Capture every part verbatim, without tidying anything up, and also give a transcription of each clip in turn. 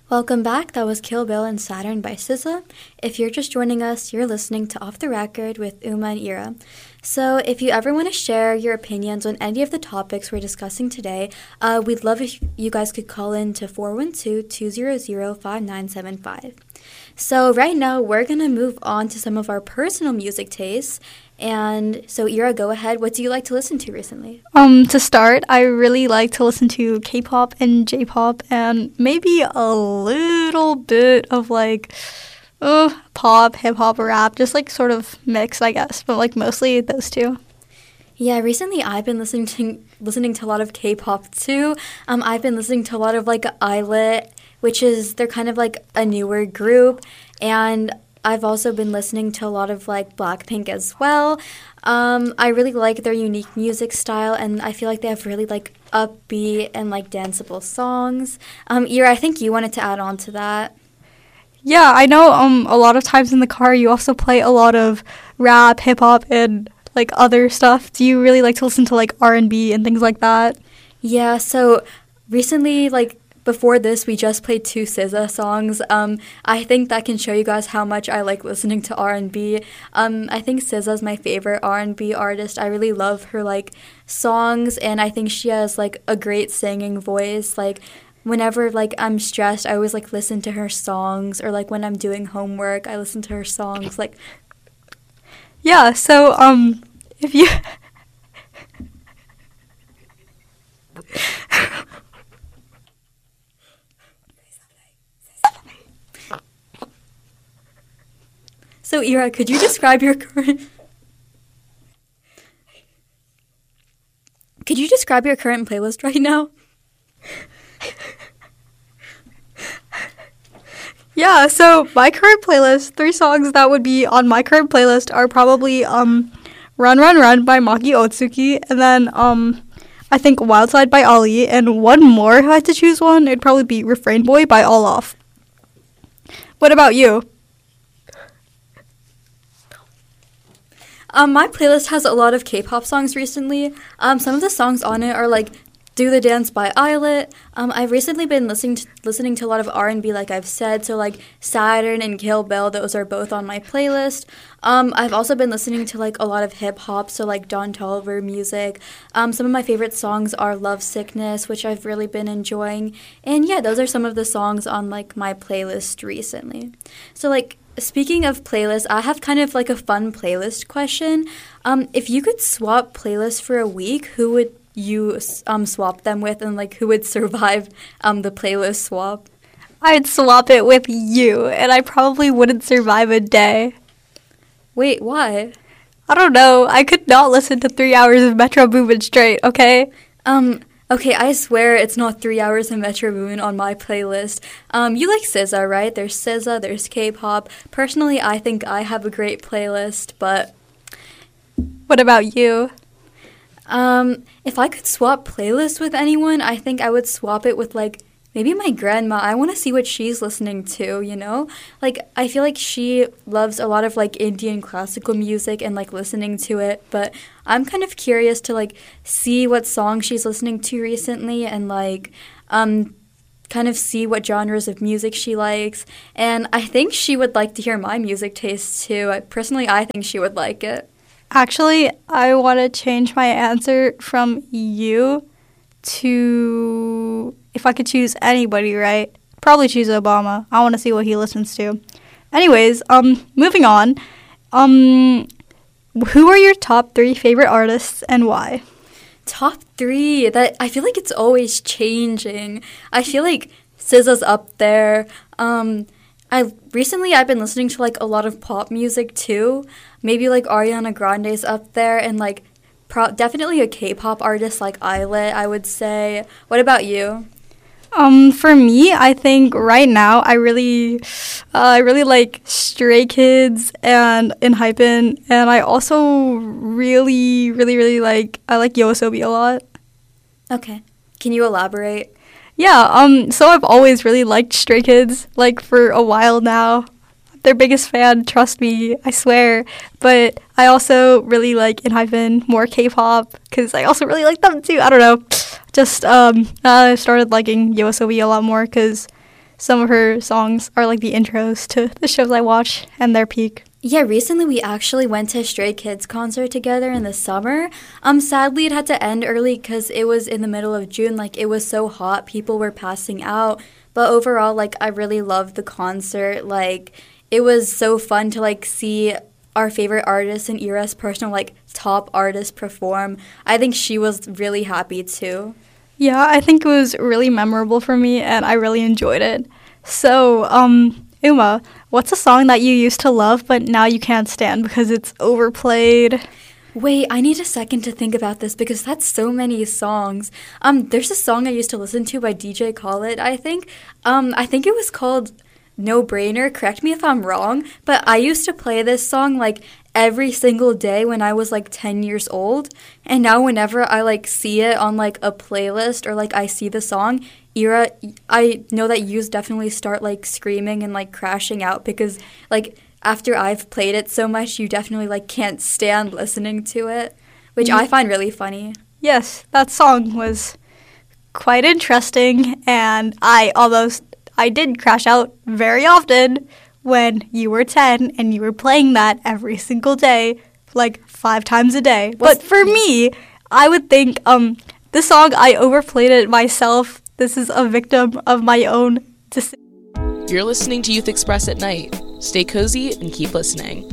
Welcome back. That was Kill Bill and Saturn by S Z A. If you're just joining us, you're listening to Off the Record with Uma and Ira. So if you ever want to share your opinions on any of the topics we're discussing today, uh, we'd love if you guys could call in to four one two, two zero zero, five nine seven five. So right now, we're going to move on to some of our personal music tastes. And so, Ira, go ahead. What do you like to listen to recently? Um, to start, I really like to listen to K-pop and J-pop and maybe a little bit of like uh, pop, hip-hop, rap, just like sort of mix, I guess, but like mostly those two. Yeah, recently I've been listening to listening to a lot of K-pop too. Um, I've been listening to a lot of like Islet, which is they're kind of like a newer group, and I've also been listening to a lot of like Blackpink as well. Um, I really like their unique music style, and I feel like they have really like upbeat and like danceable songs. Um, Ira, I think you wanted to add on to that. Yeah, I know. Um, a lot of times in the car, you also play a lot of rap, hip hop, and like other stuff. Do you really like to listen to like R and B and things like that? Yeah. So recently, like. Before this, we just played two S Z A songs. Um, I think that can show you guys how much I like listening to R and B. Um, I think S Z A is my favorite R and B artist. I really love her like songs, and I think she has like a great singing voice. Like whenever like I'm stressed, I always like listen to her songs, or like when I'm doing homework, I listen to her songs. Like, yeah. So um, if you. So, Ira, could you describe your current... Could you describe your current playlist right now? Yeah, so my current playlist, three songs that would be on my current playlist are probably um, Run, Run, Run by Maki Otsuki, and then um, I think Wild Side by Ali, and one more if I had to choose one, it'd probably be Refrain Boy by All Off. What about you? Um, my playlist has a lot of K-pop songs recently. Um, some of the songs on it are like "Do the Dance" by Islet. Um, I've recently been listening to, listening to a lot of R and B, like I've said. So like Saturn and Kill Bill, those are both on my playlist. Um, I've also been listening to like a lot of hip hop, so like Don Toliver music. Um, some of my favorite songs are "Love Sickness," which I've really been enjoying. And yeah, those are some of the songs on like my playlist recently. So like. Speaking of playlists, I have kind of like a fun playlist question. Um, if you could swap playlists for a week, who would you um, swap them with, and like who would survive um, the playlist swap? I'd swap it with you, and I probably wouldn't survive a day. Wait, why? I don't know. I could not listen to three hours of Metro Boomin straight, okay? Um... Okay, I swear it's not three hours of Metro Boomin on my playlist. Um, you like S Z A, right? There's S Z A, there's K-pop. Personally, I think I have a great playlist, but... What about you? Um, if I could swap playlists with anyone, I think I would swap it with, like, maybe my grandma. I want to see what she's listening to, you know? Like, I feel like she loves a lot of, like, Indian classical music and, like, listening to it. But I'm kind of curious to, like, see what song she's listening to recently and, like, um, kind of see what genres of music she likes. And I think she would like to hear my music tastes, too. I, personally, I think she would like it. Actually, I want to change my answer from you to... If I could choose anybody, right? Probably choose Obama. I want to see what he listens to. Anyways, um, moving on. Um, who are your top three favorite artists and why? Top three? That I feel like it's always changing. I feel like S Z A's up there. Um, I recently I've been listening to like a lot of pop music too. Maybe like Ariana Grande's up there, and like pro- definitely a K-pop artist like Islet, I would say. What about you? Um, for me, I think right now I really, uh, I really like Stray Kids and ENHYPEN, and I also really, really, really like I like YOASOBI a lot. Okay, can you elaborate? Yeah. Um. So I've always really liked Stray Kids, like for a while now. Their biggest fan, trust me, I swear. But I also really like ENHYPEN, more K-pop, because I also really like them too. I don't know. Just um, I started liking YOASOBI a lot more because some of her songs are like the intros to the shows I watch and their peak. Yeah, recently we actually went to a Stray Kids concert together in the summer. Um, sadly, it had to end early because it was in the middle of June. Like, it was so hot, people were passing out. But overall, like, I really loved the concert. Like, it was so fun to, like, see our favorite artist and Era's personal, like, top artist perform. I think she was really happy, too. Yeah, I think it was really memorable for me, and I really enjoyed it. So, um, Uma, what's a song that you used to love but now you can't stand because it's overplayed? Wait, I need a second to think about this because that's so many songs. Um, there's a song I used to listen to by D J Khaled, I think. Um, I think it was called No Brainer. Correct me if I'm wrong, but I used to play this song like every single day when I was like ten years old. And now whenever I like see it on like a playlist or like I see the song, Era, I know that you definitely start like screaming and like crashing out because like after I've played it so much, you definitely like can't stand listening to it, which mm-hmm. I find really funny. Yes, that song was quite interesting, and I almost, I did crash out very often when you were ten and you were playing that every single day, like five times a day. What's but for me, I would think um this song, I overplayed it myself. This is a victim of my own decision. You're listening to Youth Express at night. Stay cozy and keep listening.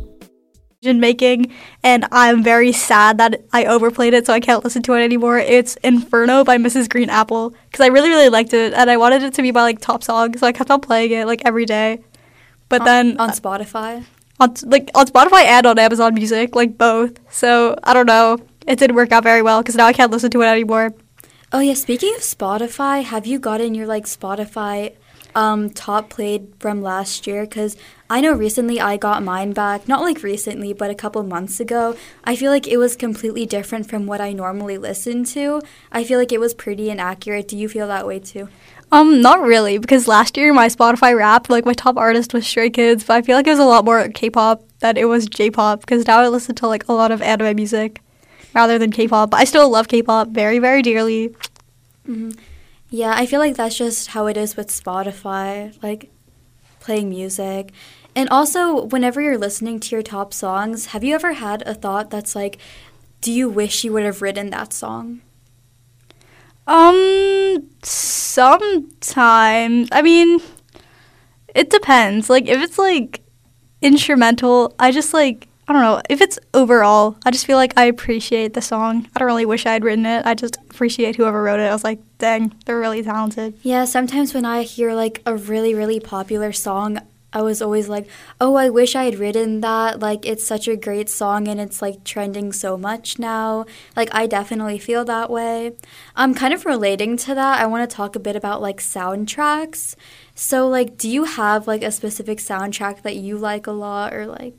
Making, and I'm very sad that I overplayed it, so I can't listen to it anymore. It's Inferno by Missus Green Apple, because I really, really liked it, and I wanted it to be my like top song, so I kept on playing it like every day. But on, then on Spotify, on like on Spotify and on Amazon Music, like both. So I don't know. It didn't work out very well because now I can't listen to it anymore. Oh yeah, speaking of Spotify, have you gotten your like Spotify um, top played from last year? Because I know recently I got mine back, not like recently, but a couple months ago. I feel like it was completely different from what I normally listen to. I feel like it was pretty inaccurate. Do you feel that way too? Um, not really, because last year my Spotify Wrapped, like my top artist was Stray Kids, but I feel like it was a lot more K-pop than it was J-pop, because now I listen to like a lot of anime music rather than K-pop. But I still love K-pop very, very dearly. Mm-hmm. Yeah, I feel like that's just how it is with Spotify, like playing music. And also, whenever you're listening to your top songs, have you ever had a thought that's like, do you wish you would have written that song? Um, sometimes. I mean, it depends. Like, if it's, like, instrumental, I just, like, I don't know. If it's overall, I just feel like I appreciate the song. I don't really wish I had written it. I just appreciate whoever wrote it. I was like, dang, they're really talented. Yeah, sometimes when I hear, like, a really, really popular song, I was always like, oh, I wish I had written that. Like, it's such a great song and it's, like, trending so much now. Like, I definitely feel that way. I'm kind of relating to that. I want to talk a bit about, like, soundtracks. So, like, do you have, like, a specific soundtrack that you like a lot or, like...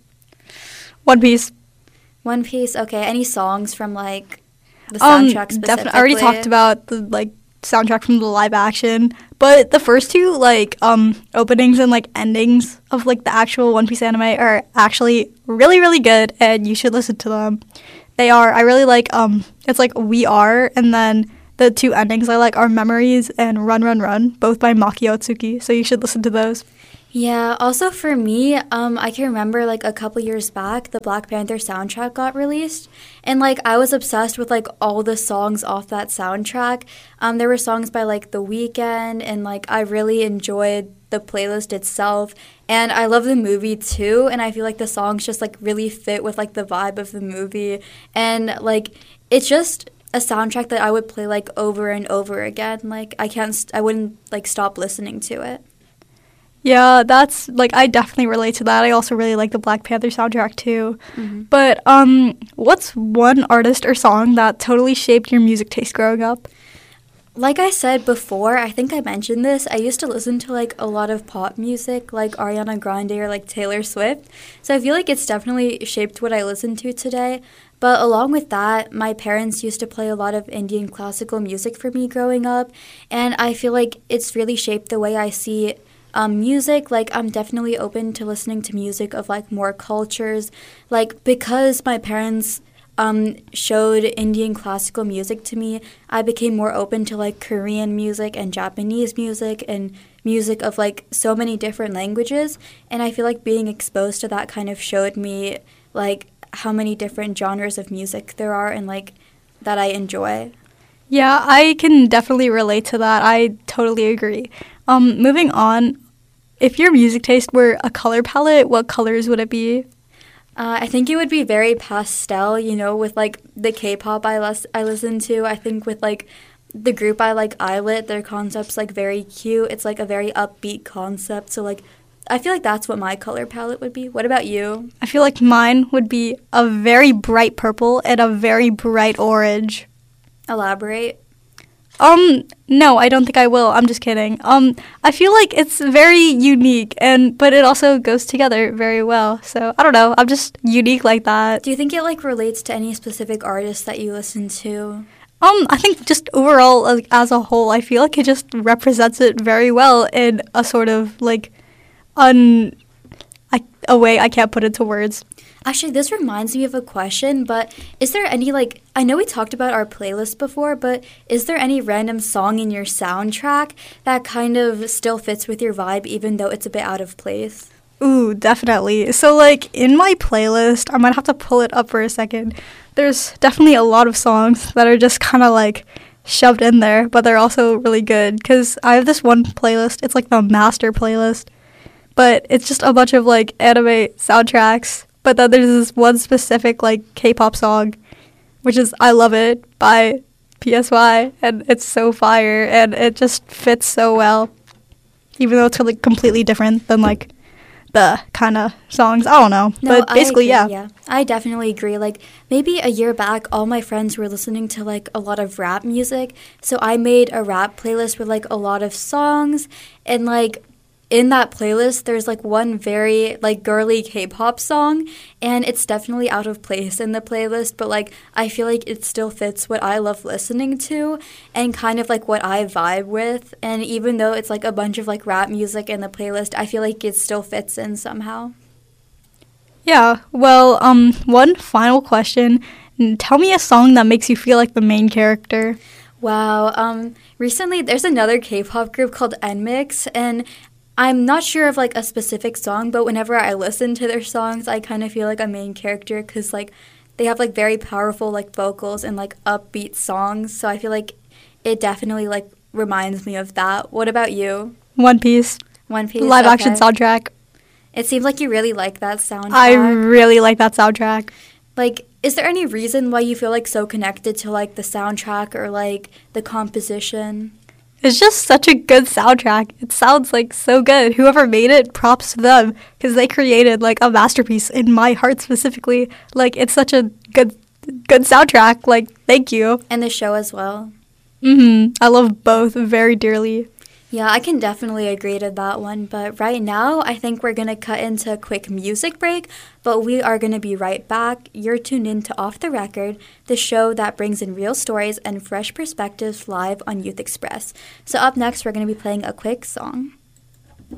One Piece. One Piece, okay. Any songs from, like, the soundtrack um, specifically? Definitely. I already talked about the, like, soundtrack from the live action, but the first two like um openings and like endings of like the actual One Piece anime are actually really, really good, and you should listen to them. They are. I really like um it's like We Are, and then the two endings I like are Memories and Run Run Run, both by Maki Otsuki, so you should listen to those. Yeah, also for me, um, I can remember, like, a couple years back, the Black Panther soundtrack got released, and, like, I was obsessed with, like, all the songs off that soundtrack. Um, there were songs by, like, The Weeknd, and, like, I really enjoyed the playlist itself, and I love the movie, too, and I feel like the songs just, like, really fit with, like, the vibe of the movie, and, like, it's just a soundtrack that I would play, like, over and over again. Like, I can't, st- I wouldn't, like, stop listening to it. Yeah, that's, like, I definitely relate to that. I also really like the Black Panther soundtrack, too. Mm-hmm. But, um, what's one artist or song that totally shaped your music taste growing up? Like I said before, I think I mentioned this, I used to listen to, like, a lot of pop music, like Ariana Grande or, like, Taylor Swift. So I feel like it's definitely shaped what I listen to today. But along with that, my parents used to play a lot of Indian classical music for me growing up. And I feel like it's really shaped the way I see Um, music. Like, I'm definitely open to listening to music of, like, more cultures. Like, because my parents um, showed Indian classical music to me, I became more open to like Korean music and Japanese music and music of like so many different languages. And I feel like being exposed to that kind of showed me like how many different genres of music there are and like that I enjoy. Yeah, I can definitely relate to that. I totally agree. Um, moving on, if your music taste were a color palette, what colors would it be? Uh, I think it would be very pastel, you know, with like the K-pop I, lis- I listen to. I think with like the group I like, Islet, their concept's like very cute. It's like a very upbeat concept. So like, I feel like that's what my color palette would be. What about you? I feel like mine would be a very bright purple and a very bright orange. Elaborate. Um, no, I don't think I will. I'm just kidding. Um, I feel like it's very unique, and but it also goes together very well. So I don't know. I'm just unique like that. Do you think it like relates to any specific artist that you listen to? Um, I think just overall, like, as a whole, I feel like it just represents it very well in a sort of like un, I, a way I can't put into words. Actually, this reminds me of a question, but is there any, like, I know we talked about our playlist before, but is there any random song in your soundtrack that kind of still fits with your vibe, even though it's a bit out of place? Ooh, definitely. So, like, in my playlist, I might have to pull it up for a second. There's definitely a lot of songs that are just kind of, like, shoved in there, but they're also really good, because I have this one playlist. It's, like, the master playlist, but it's just a bunch of, like, anime soundtracks. But then there's this one specific, like, K-pop song, which is I Love It by P S Y, and it's so fire, and it just fits so well, even though it's like completely different than, like, the kind of songs. I don't know. No, but basically, I agree, yeah. yeah. I definitely agree. Like, maybe a year back, all my friends were listening to, like, a lot of rap music, so I made a rap playlist with, like, a lot of songs, and, like, in that playlist, there's, like, one very, like, girly K-pop song, and it's definitely out of place in the playlist, but, like, I feel like it still fits what I love listening to and kind of, like, what I vibe with, and even though it's, like, a bunch of, like, rap music in the playlist, I feel like it still fits in somehow. Yeah, well, um, one final question. Tell me a song that makes you feel like the main character. Wow, um, recently there's another K-pop group called N M I X, and I'm not sure of, like, a specific song, but whenever I listen to their songs, I kind of feel like a main character because, like, they have, like, very powerful, like, vocals and, like, upbeat songs. So I feel like it definitely, like, reminds me of that. What about you? One Piece. One Piece? Live okay. action soundtrack. It seems like you really like that soundtrack. I really like that soundtrack. Like, is there any reason why you feel, like, so connected to, like, the soundtrack or, like, the composition? It's just such a good soundtrack. It sounds, like, so good. Whoever made it, props to them, because they created, like, a masterpiece in my heart specifically. Like, it's such a good good soundtrack. Like, thank you. And the show as well. Mm-hmm. I love both very dearly. Yeah, I can definitely agree to that one. But right now, I think we're going to cut into a quick music break. But we are going to be right back. You're tuned in to Off the Record, the show that brings in real stories and fresh perspectives live on Youth Express. So up next, we're going to be playing a quick song.